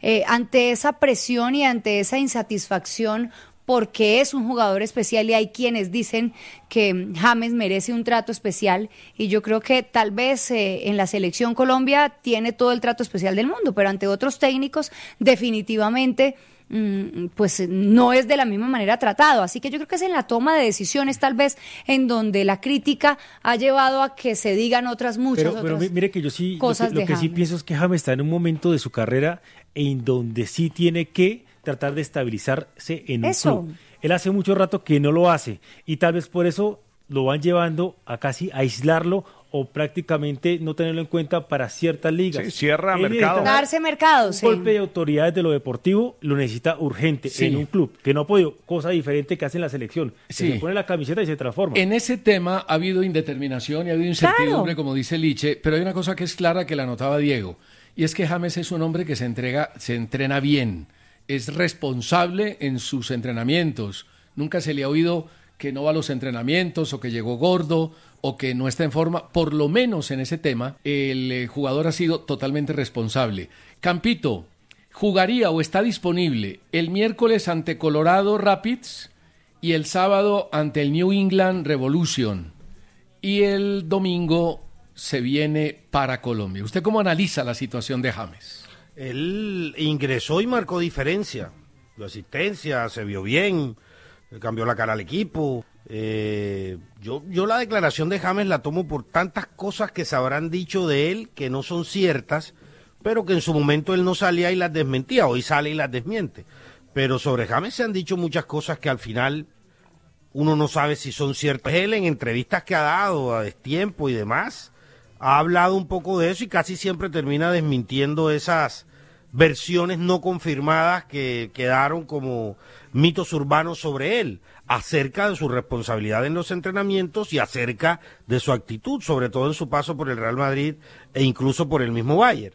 ante esa presión y ante esa insatisfacción, porque es un jugador especial y hay quienes dicen que James merece un trato especial, y yo creo que tal vez en la selección Colombia tiene todo el trato especial del mundo, pero ante otros técnicos definitivamente pues no es de la misma manera tratado. Así que yo creo que es en la toma de decisiones tal vez en donde la crítica ha llevado a que se digan otras pero mire que yo sí cosas lo que sí James. pienso es que James está en un momento de su carrera en donde sí tiene que tratar de estabilizarse en un club. Él hace mucho rato que no lo hace y tal vez por eso lo van llevando a casi aislarlo o prácticamente no tenerlo en cuenta para ciertas ligas. Sí, cierra mercado. Darse mercado, Un golpe de autoridades de lo deportivo lo necesita urgente en un club, que no ha podido, cosa diferente que hace en la selección. Se pone la camiseta y se transforma. En ese tema ha habido indeterminación y ha habido incertidumbre, como dice Liche, pero hay una cosa que es clara que la notaba Diego, y es que James es un hombre que se entrena bien, es responsable en sus entrenamientos. Nunca se le ha oído que no va a los entrenamientos o que llegó gordo o que no está en forma. Por lo menos en ese tema el jugador ha sido totalmente responsable. Campito, ¿jugaría o está disponible el miércoles ante Colorado Rapids y el sábado ante el New England Revolution? Y el domingo se viene para Colombia. ¿Usted cómo analiza la situación de James? Él ingresó y marcó diferencia. La asistencia, se vio bien, cambió la cara al equipo. Yo la declaración de James la tomo por tantas cosas que se habrán dicho de él que no son ciertas, pero que en su momento él no salía y las desmentía. Hoy sale y las desmiente. Pero sobre James se han dicho muchas cosas que al final uno no sabe si son ciertas. Él en entrevistas que ha dado a destiempo y demás ha hablado un poco de eso y casi siempre termina desmintiendo esas versiones no confirmadas que quedaron como mitos urbanos sobre él, acerca de su responsabilidad en los entrenamientos y acerca de su actitud, sobre todo en su paso por el Real Madrid e incluso por el mismo Bayern.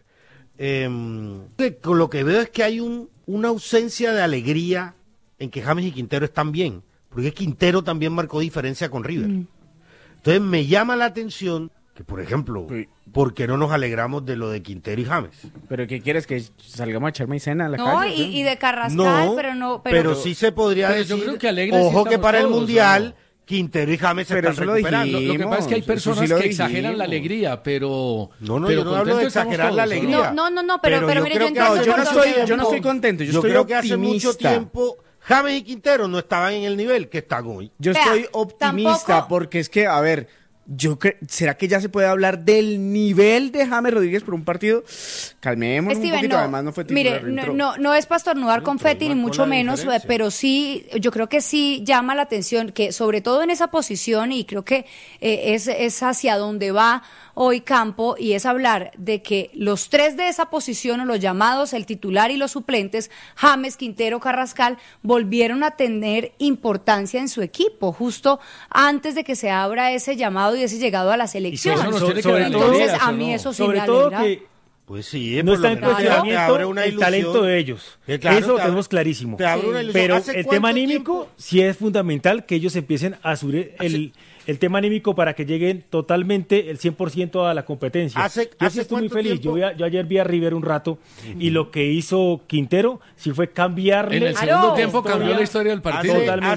Lo que veo es que hay una ausencia de alegría en que James y Quintero están bien, porque Quintero también marcó diferencia con River. Entonces me llama la atención que, por ejemplo, ¿por qué no nos alegramos de lo de Quintero y James? ¿Pero qué quieres? ¿Que salgamos a echar maicena a la No, calle? y de Carrascal, No, pero sí se podría decir, yo creo que alegres ojo sí que para el todos, Mundial Quintero y James se Pero están eso lo recuperando. dijimos. Lo que pasa es que hay Eso personas sí lo que exageran dijimos. la alegría, pero... No, pero yo no hablo de contentos estamos exagerar la todos, ¿o alegría. No, pero yo mire, creo yo que entiendo yo no estoy contento, yo estoy creo que hace optimista. mucho tiempo James y Quintero no estaban en el nivel que están hoy. Yo Vea, estoy optimista tampoco- porque es que, a ver, ¿será que ya se puede hablar del nivel de James Rodríguez por un partido? Calmémonos un Steven, poquito, no, además no fue titular. mire, entró. no es pastornudar confeti ni marcó mucho la menos, diferencia. pero sí, yo creo que sí llama la atención que sobre todo en esa posición, y creo que es hacia donde va hoy Campo, y es hablar de que los tres de esa posición, o los llamados, el titular y los suplentes, James, Quintero, Carrascal, volvieron a tener importancia en su equipo, justo antes de que se abra ese llamado y ese llegado a la selección. eso nos tiene que dar Entonces, alegría, a ¿o mí no? eso sí Sobre me todo alegra. que Pues sí, no por lo está en menos te cuestionamiento abre una el ilusión. talento de ellos. Claro, Eso lo te tenemos abre- clarísimo. te abre una ilusión. Pero ¿Hace el cuánto tema tiempo? anímico sí es fundamental que ellos empiecen a subir el tema anímico para que lleguen totalmente el 100% a la competencia. Yo sí estoy muy cuánto feliz. tiempo? Yo ayer vi a River un rato y lo que hizo Quintero sí fue cambiarle. En el Claro. segundo tiempo historia. cambió la historia del partido.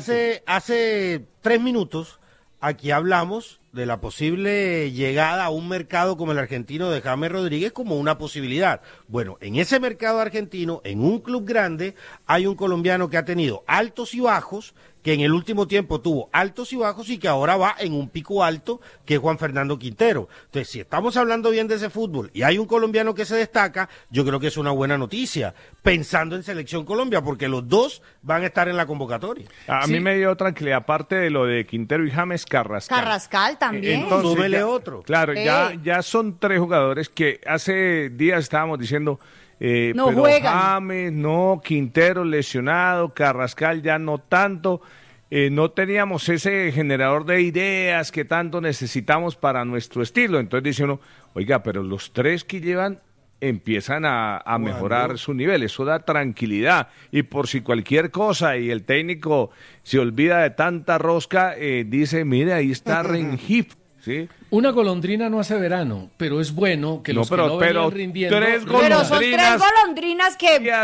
Hace 3 minutos aquí hablamos de la posible llegada a un mercado como el argentino de James Rodríguez como una posibilidad. Bueno, en ese mercado argentino, en un club grande, hay un colombiano que ha tenido altos y bajos, que en el último tiempo tuvo altos y bajos y que ahora va en un pico alto, que es Juan Fernando Quintero. Entonces, si estamos hablando bien de ese fútbol y hay un colombiano que se destaca, yo creo que es una buena noticia, pensando en Selección Colombia, porque los dos van a estar en la convocatoria. A mí me dio tranquilidad, aparte de lo de Quintero y James, Carrascal. Carrascal también. Entonces, Súmele ya- otro. Claro, Sí. ya son 3 jugadores que hace días estábamos diciendo, No pero juegan. James, no, Quintero lesionado, Carrascal ya no tanto. No teníamos ese generador de ideas que tanto necesitamos para nuestro estilo. Entonces dice uno, oiga, pero los 3 que llevan empiezan a mejorar su nivel, eso da tranquilidad, y por si cualquier cosa y el técnico se olvida de tanta rosca, dice, mire, ahí está Rengif, ¿sí? Una golondrina no hace verano, pero es bueno que No, los pero- que no venían pero rindiendo... tres Pero son tres golondrinas golondrinas que